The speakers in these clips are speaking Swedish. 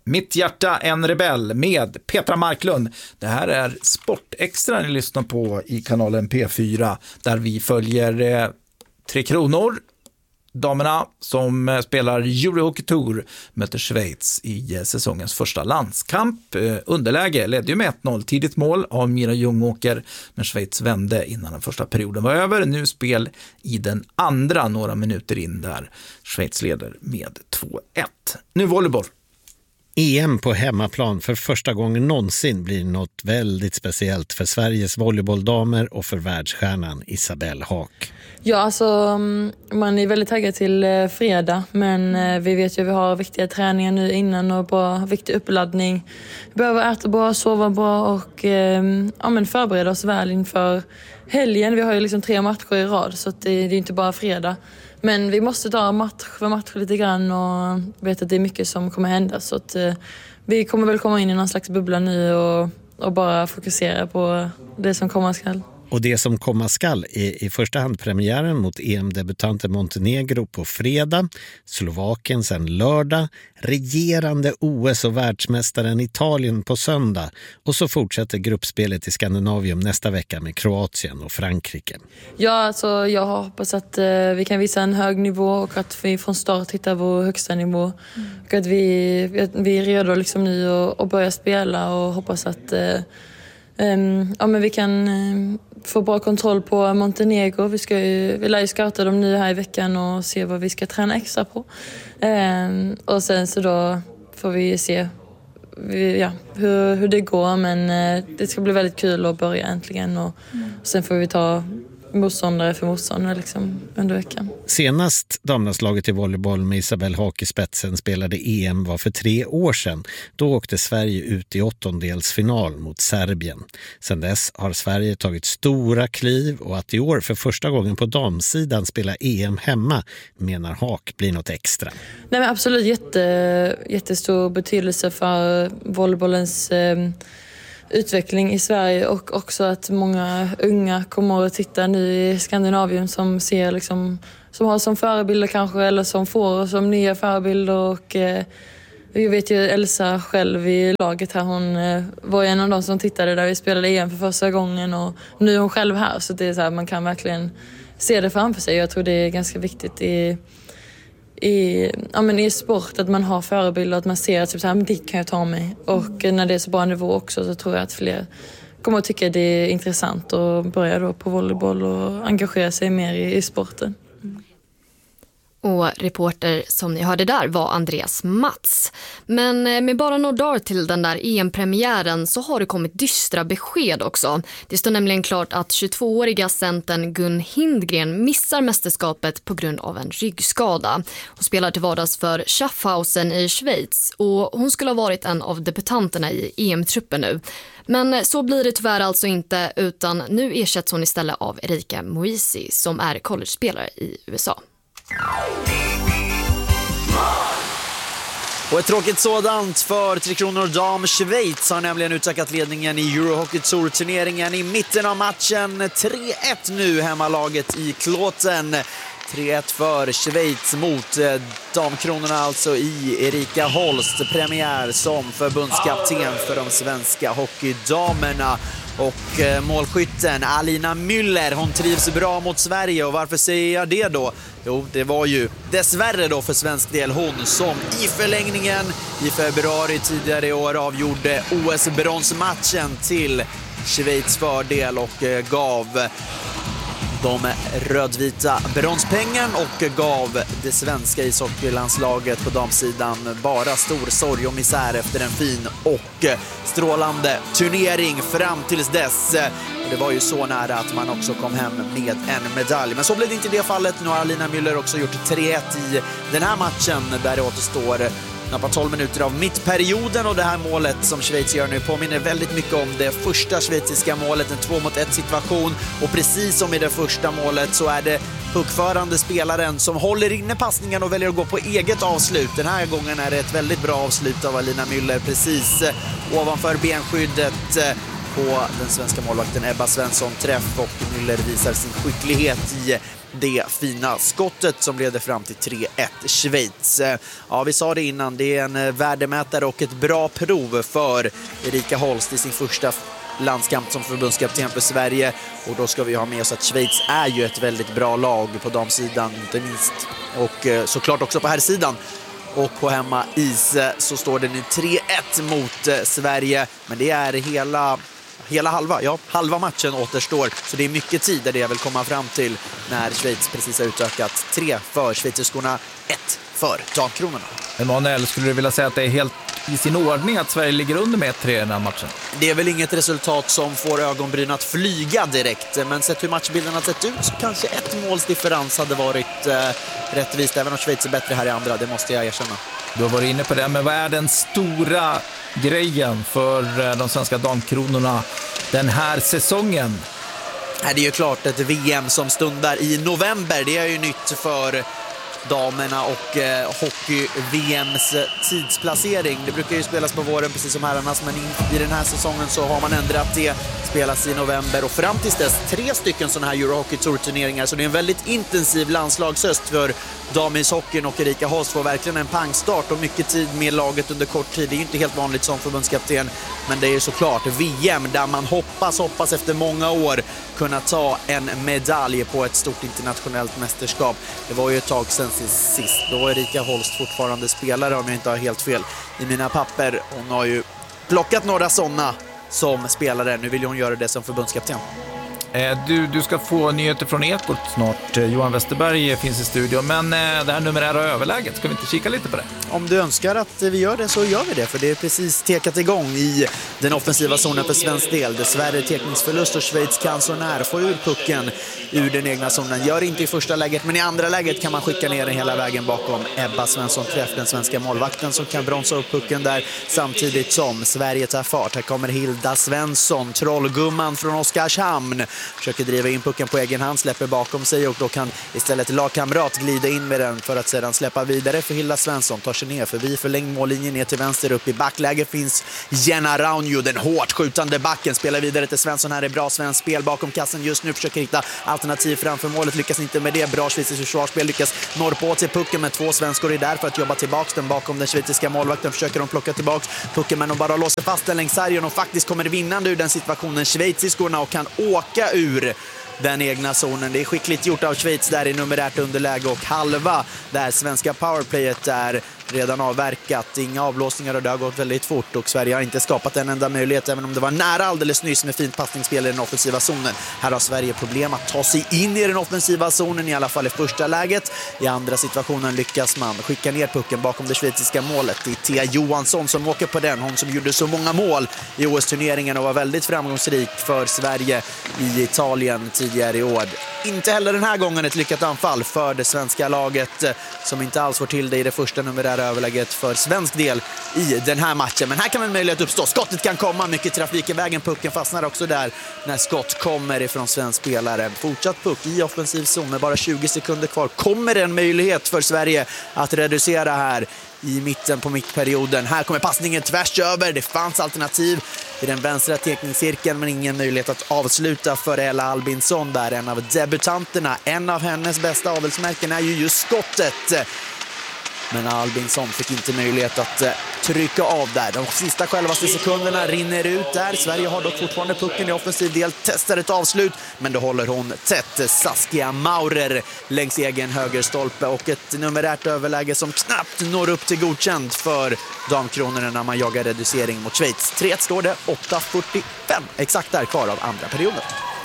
Mitt hjärta en rebell med Petra Marklund. Det här är Sportextra ni lyssnar på i kanalen P4 där vi följer Tre Kronor. Damerna som spelar Eurohockey Tour möter Schweiz i säsongens första landskamp. Underläge ledde ju med 1-0, tidigt mål av Mira Ljungåker, men Schweiz vände innan den första perioden var över. Nu spel i den andra några minuter in där Schweiz leder med 2-1. Nu volleyboll. EM på hemmaplan för första gången någonsin blir något väldigt speciellt för Sveriges volleybolldamer och för världsstjärnan Isabelle Haak. Ja, alltså man är väldigt taggad till fredag, men vi vet ju att vi har viktiga träningar nu innan och bra, viktig uppladdning. Vi behöver äta bra, sova bra och förbereda oss väl inför helgen. Vi har ju liksom 3 matcher i rad så att det är inte bara fredag. Men vi måste ta match för match lite grann och vet att det är mycket som kommer hända. Så att vi kommer väl komma in i någon slags bubbla nu och bara fokusera på det som komma skall. Och det som komma skall är i första hand premiären mot EM-debutanten Montenegro på fredag, Slovakien sen lördag, regerande OS- och världsmästaren Italien på söndag och så fortsätter gruppspelet i Skandinavium nästa vecka med Kroatien och Frankrike. Ja, alltså jag hoppas att vi kan visa en hög nivå och att vi från start hittar vår högsta nivå. Och att vi är redo liksom nu och börja spela och hoppas att men vi kan få bra kontroll på Montenegro. Vi lär ju scouta dem nu här i veckan och se vad vi ska träna extra på. Och sen så då får vi se hur det går. Men det ska bli väldigt kul att börja äntligen. Och sen får vi ta motståndare för motståndare liksom under veckan. Senast damlandslaget i volleyboll med Isabelle Haak i spetsen spelade EM var för 3 år sedan. Då åkte Sverige ut i 8-delsfinal mot Serbien. Sedan dess har Sverige tagit stora kliv och att i år för första gången på damsidan spela EM hemma menar Haak blir något extra. Nej, men absolut jättestor betydelse för volleybollens utveckling i Sverige och också att många unga kommer att titta nu i Skandinavium som ser liksom, som har som förebilder kanske eller som får som nya förebilder och vi vet ju Elsa själv i laget här, hon var en av de som tittade där vi spelade EM för första gången och nu är hon själv här så det är så här, man kan verkligen se det framför sig. Jag tror det är ganska viktigt i sport att man har förebilder, att man ser att typ så här, dit kan jag ta mig. Och när det är så bra nivå också så tror jag att fler kommer att tycka det är intressant att börja då på volleyboll och engagera sig mer i sporten. Och reporter som ni hörde där var Andreas Mats. Men med bara några dagar till den där EM-premiären så har det kommit dystra besked också. Det står nämligen klart att 22-åriga centern Gun Hindgren missar mästerskapet på grund av en ryggskada. Hon spelar till vardags för Schaffhausen i Schweiz och hon skulle ha varit en av debutanterna i EM-truppen nu. Men så blir det tyvärr alltså inte utan nu ersätts hon istället av Erika Moisi som är college-spelare i USA. Och ett tråkigt sådant för Tre Kronor dam. Schweiz har nämligen utökat ledningen i Eurohockey Tour-turneringen i mitten av matchen. 3-1 nu hemmalaget i Kloten. 3-1 för Schweiz mot damkronorna alltså i Erika Holst. Premiär som förbundskapten för de svenska hockeydamerna. Och målskytten Alina Müller, hon trivs bra mot Sverige. Och varför säger jag det då? Jo, det var ju dessvärre då för svensk del hon som i förlängningen i februari tidigare i år avgjorde OS-bronsmatchen till Schweiz fördel och gav de rödvita bronspengen och gav det svenska ishockeylandslaget på damsidan bara stor sorg och misär efter en fin och strålande turnering fram tills dess. Det var ju så nära att man också kom hem med en medalj. Men så blev det inte i det fallet. Nu har Alina Müller också gjort 3-1 i den här matchen där det återstår på 12 minuter av mittperioden och det här målet som Schweiz gör nu påminner väldigt mycket om det första schweiziska målet, en 2-mot-1 situation och precis som i det första målet så är det puckförande spelaren som håller inne passningen och väljer att gå på eget avslut. Den här gången är det ett väldigt bra avslut av Alina Müller precis ovanför benskyddet på den svenska målvakten Ebba Svensson träff och Müller visar sin skicklighet i det fina skottet som leder fram till 3-1 Schweiz. Ja, vi sa det innan, det är en värdemätare och ett bra prov för Erika Holst i sin första landskamp som förbundskapten för Sverige, och då ska vi ha med oss att Schweiz är ju ett väldigt bra lag på damsidan inte minst, och såklart också på herrsidan. Och på hemma is så står det nu 3-1 mot Sverige, men det är hela halva matchen återstår, så det är mycket tid där det jag vill komma fram till när Schweiz precis har utökat 3 för schweizerskorna, 1 för damkronorna. Emanuel, skulle du vilja säga att det är helt i sin ordning att Sverige ligger under med 1-3 i den här matchen? Det är väl inget resultat som får ögonbryn att flyga direkt, men sett hur matchbilden har sett ut så kanske ett målsdifferens hade varit rättvist, även om Schweiz är bättre här i andra, det måste jag erkänna. Du har varit inne på det, men vad är den stora grejen för de svenska damkronorna den här säsongen? Det är ju klart ett VM som stundar i november, det är ju nytt för damerna och hockey-VMs tidsplacering. Det brukar ju spelas på våren precis som herrarnas, men i den här säsongen så har man ändrat det. Spelas i november och fram tills dess 3 stycken sådana här Eurohockey Tour-turneringar, så det är en väldigt intensiv landslagshöst för damishockeyn, och Erika Holst får verkligen en pangstart och mycket tid med laget under kort tid. Det är ju inte helt vanligt som förbundskapten, men det är ju såklart VM där man hoppas efter många år kunna ta en medalj på ett stort internationellt mästerskap. Det var ju ett tag sedan sist. Då var Erika Holst fortfarande spelare om jag inte har helt fel i mina papper. Hon har ju plockat några sådana som spelare. Nu vill hon göra det som förbundskapten. Du ska få nyheter från Ekot snart. Johan Westerberg finns i studion, men det här numerära överläget, ska vi inte kika lite på det? Om du önskar att vi gör det så gör vi det, för det är precis tekat igång i den offensiva zonen för svensk del. Dessvärre tekningsförlust och Schweiz kan så när få ur pucken ur den egna zonen. Gör inte i första läget, men i andra läget kan man skicka ner den hela vägen bakom Ebba Svensson träff, den svenska målvakten som kan bromsa upp pucken där samtidigt som Sverige tar fart. Här kommer Hilda Svensson, trollgumman från Oskarshamn. Försöker driva in pucken på egen hand, släpper bakom sig, och då kan istället lagkamrat glida in med den för att sedan släppa vidare för Hilda Svensson. Tar sig ner förbi förlängd mållinjen ner till vänster, upp i backläge finns Jenna Raunjo, den hårt skjutande backen, spelar vidare till Svensson. Här är bra svensk spel bakom kassen just nu, försöker hitta alternativ framför målet, lyckas inte med det. Bra schweiziskt försvarsspel, lyckas norpa åt sig pucken, med 2 svenskor är där för att jobba tillbaks den bakom den schweiziska målvakten. Försöker de plocka tillbaks pucken, men de bara låser fast den längs sargen och faktiskt kommer vinnande ur den situationen schweiziskorna och kan åka ur den egna zonen. Det är skickligt gjort av Schweiz där i numerärt underläge, och halva där svenska powerplayet är redan avverkat. Inga avblåsningar och det har gått väldigt fort, och Sverige har inte skapat en enda möjlighet, även om det var nära alldeles nyss med fint passningsspel i den offensiva zonen. Här har Sverige problem att ta sig in i den offensiva zonen, i alla fall i första läget. I andra situationen lyckas man skicka ner pucken bakom det schweiziska målet. Det är Thea Johansson som åker på den, hon som gjorde så många mål i OS-turneringen och var väldigt framgångsrik för Sverige i Italien tidigare i år. Inte heller den här gången ett lyckat anfall för det svenska laget, som inte alls får till det i det första numerära överläget för svensk del i den här matchen. Men här kan en möjlighet uppstå. Skottet kan komma, mycket trafik i vägen. Pucken fastnar också där när skott kommer ifrån svensk spelare. Fortsatt puck i offensiv zon med bara 20 sekunder kvar. Kommer en möjlighet för Sverige att reducera här i mitten på mittperioden. Här kommer passningen tvärs över. Det fanns alternativ i den vänstra tekningscirkeln, men ingen möjlighet att avsluta för Ella Albinsson där, en av debutanterna. En av hennes bästa avelsmärken är ju just skottet. Men Albinsson fick inte möjlighet att trycka av där. De sista självaste sekunderna rinner ut där. Sverige har dock fortfarande pucken i offensiv del. Testar ett avslut, men då håller hon tätt. Saskia Maurer längs egen högerstolpe, och ett numerärt överläge som knappt når upp till godkänd för damkronorna när man jagar reducering mot Schweiz. 3-1 står det, 8:45 exakt där kvar av andra perioden.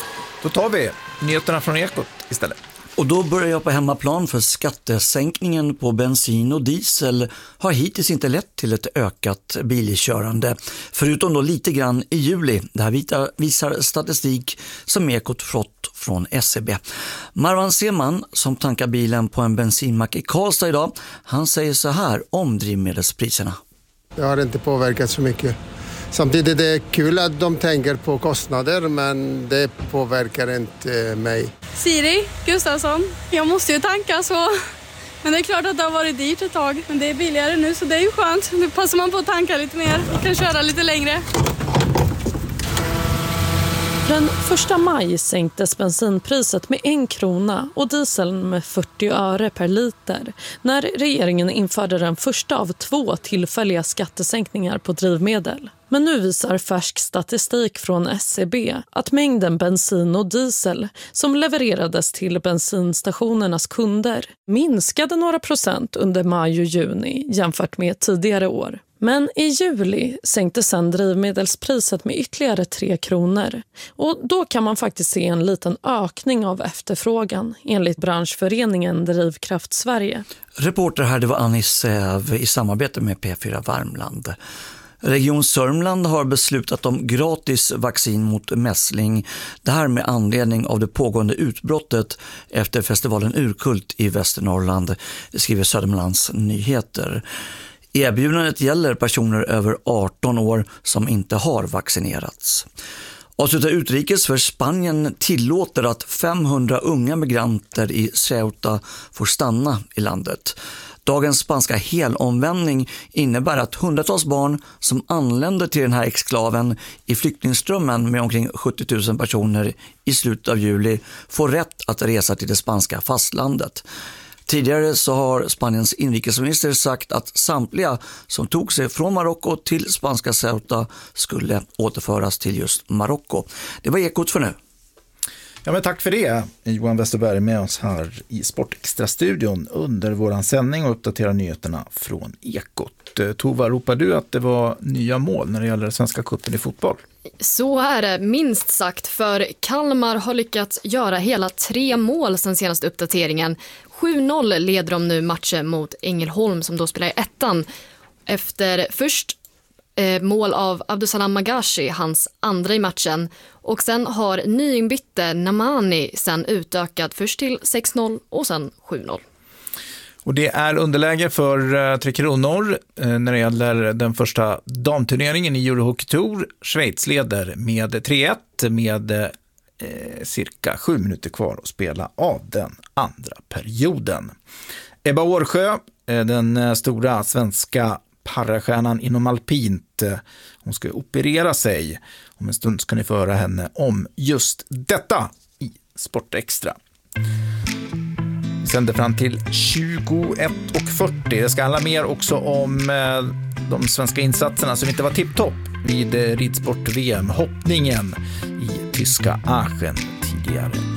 Då tar vi nyheterna från Ekot istället. Och då börjar jag på hemmaplan, för skattesänkningen på bensin och diesel har hittills inte lett till ett ökat bilkörande. Förutom då lite grann i juli. Det här visar statistik som Ekot fått från SCB. Marwan Seman, som tankar bilen på en bensinmack i Karlstad idag, han säger så här om drivmedelspriserna. Det har inte påverkat så mycket. Samtidigt är det kul att de tänker på kostnader, men det påverkar inte mig. Siri Gustafsson. Jag måste ju tanka så. Men det är klart att det har varit dyrt ett tag. Men det är billigare nu, så det är ju skönt. Nu passar man på att tanka lite mer och kan köra lite längre. Den 1 maj sänktes bensinpriset med 1 krona och dieseln med 40 öre per liter när regeringen införde den första av 2 tillfälliga skattesänkningar på drivmedel. Men nu visar färsk statistik från SCB att mängden bensin och diesel som levererades till bensinstationernas kunder minskade några procent under maj och juni jämfört med tidigare år. Men i juli sänktes sedan drivmedelspriset med ytterligare 3 kronor. Och då kan man faktiskt se en liten ökning av efterfrågan enligt branschföreningen Drivkraft Sverige. Reporter här, det var Annie Säv i samarbete med P4 Värmland. Region Sörmland har beslutat om gratis vaccin mot mässling. Det här med anledning av det pågående utbrottet efter festivalen Urkult i Västernorrland, skriver Södermanlands Nyheter. Erbjudandet gäller personer över 18 år som inte har vaccinerats. Avslutar utrikes för Spanien tillåter att 500 unga migranter i Ceuta får stanna i landet. Dagens spanska helomvändning innebär att hundratals barn som anländer till den här exklaven i flyktingströmmen med omkring 70 000 personer i slutet av juli får rätt att resa till det spanska fastlandet. Tidigare så har Spaniens inrikesminister sagt att samtliga som tog sig från Marocko till spanska Ceuta skulle återföras till just Marocko. Det var Ekot för nu. Ja, men tack för det. Johan Westerberg med oss här i Sportextra-studion under våran sändning och uppdaterar nyheterna från Ekot. Tova, ropar du att det var nya mål när det gäller Svenska cupen i fotboll? Så är det minst sagt, för Kalmar har lyckats göra hela 3 mål sedan senaste uppdateringen. 7-0 leder de nu matchen mot Ängelholm som då spelar i ettan. Efter först mål av Abdusalam Magashi, hans andra i matchen. Och sen har nyinbytte Namani sen utökat först till 6-0 och sen 7-0. Och det är underläge för Tre Kronor när det gäller den första damturneringen i Eurohockey Tour. Schweiz leder med 3-1 med cirka 7 minuter kvar att spela av den andra perioden. Ebba Årsjö, den stora svenska parastjärnan inom alpint, hon ska operera sig. Om en stund ska ni få höra henne om just detta i Sportextra. Vi sänder fram till 21:40. Det ska handla mer också om de svenska insatserna som inte var tipptopp vid ridsport-VM, hoppningen i tyska Aachen tidigare